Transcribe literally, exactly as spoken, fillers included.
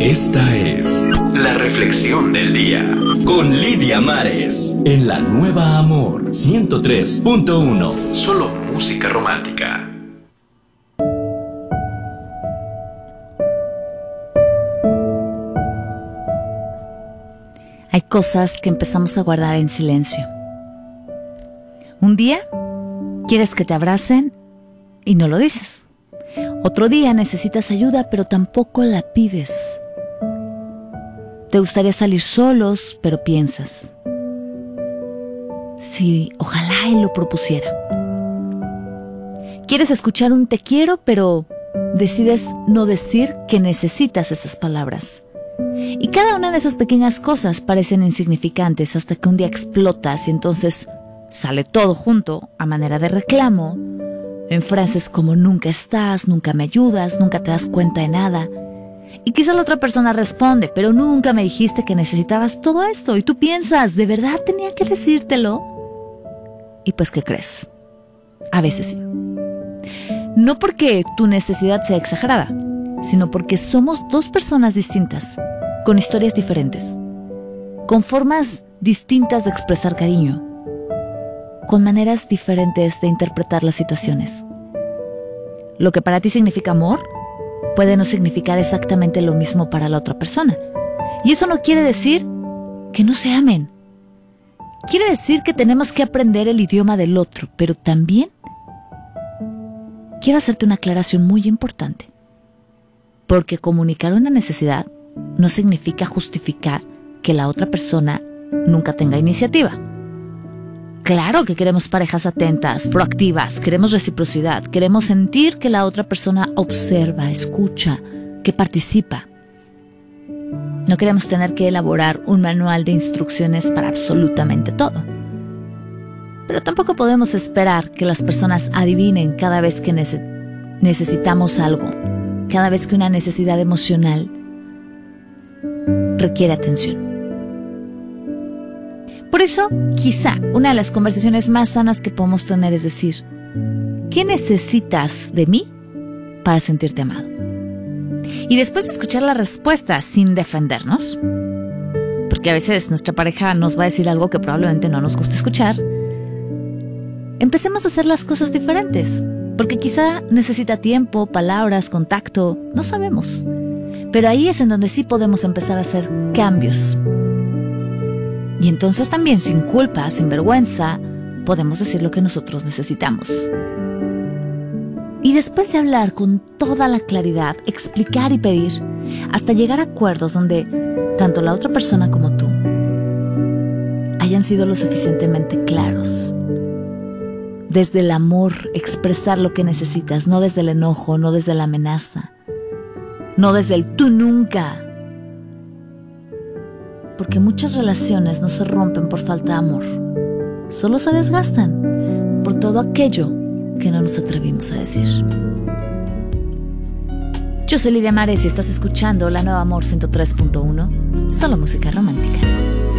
Esta es la reflexión del día con Lidia Mares en la Nueva Amor ciento tres punto uno. Solo música romántica. Hay cosas que empezamos a guardar en silencio. Un día quieres que te abracen y no lo dices. Otro día necesitas ayuda, pero tampoco la pides. Te gustaría salir solos, pero piensas: sí, ojalá él lo propusiera. Quieres escuchar un te quiero, pero decides no decir que necesitas esas palabras. Y cada una de esas pequeñas cosas parecen insignificantes hasta que un día explotas y entonces sale todo junto a manera de reclamo, en frases como nunca estás, nunca me ayudas, nunca te das cuenta de nada. Y quizá la otra persona responde: pero nunca me dijiste que necesitabas todo esto. Y tú piensas: ¿de verdad tenía que decírtelo? Y pues, ¿qué crees? A veces sí. No porque tu necesidad sea exagerada, sino porque somos dos personas distintas, con historias diferentes, con formas distintas de expresar cariño, con maneras diferentes de interpretar las situaciones. Lo que para ti significa amor puede no significar exactamente lo mismo para la otra persona. Y eso no quiere decir que no se amen. Quiere decir que tenemos que aprender el idioma del otro, pero también quiero hacerte una aclaración muy importante. Porque comunicar una necesidad no significa justificar que la otra persona nunca tenga iniciativa. Claro que queremos parejas atentas, proactivas, queremos reciprocidad, queremos sentir que la otra persona observa, escucha, que participa. No queremos tener que elaborar un manual de instrucciones para absolutamente todo. Pero tampoco podemos esperar que las personas adivinen cada vez que nece- necesitamos algo, cada vez que una necesidad emocional requiere atención. Por eso, quizá una de las conversaciones más sanas que podemos tener es decir: ¿qué necesitas de mí para sentirte amado? Y después de escuchar la respuesta sin defendernos, porque a veces nuestra pareja nos va a decir algo que probablemente no nos guste escuchar, empecemos a hacer las cosas diferentes, porque quizá necesita tiempo, palabras, contacto, no sabemos. Pero ahí es en donde sí podemos empezar a hacer cambios. Y entonces también, sin culpa, sin vergüenza, podemos decir lo que nosotros necesitamos. Y después de hablar con toda la claridad, explicar y pedir, hasta llegar a acuerdos donde tanto la otra persona como tú hayan sido lo suficientemente claros. Desde el amor, expresar lo que necesitas, no desde el enojo, no desde la amenaza, no desde el tú nunca. Porque muchas relaciones no se rompen por falta de amor, solo se desgastan por todo aquello que no nos atrevimos a decir. Yo soy Lidia Mares y estás escuchando La Nueva Amor ciento tres punto uno, solo música romántica.